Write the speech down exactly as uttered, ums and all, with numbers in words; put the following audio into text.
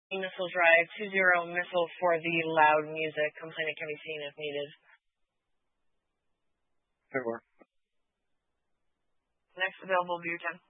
Missile Drive, two zero missile for the loud music. Complainant can be seen if needed. Very well. Next available will be your ten.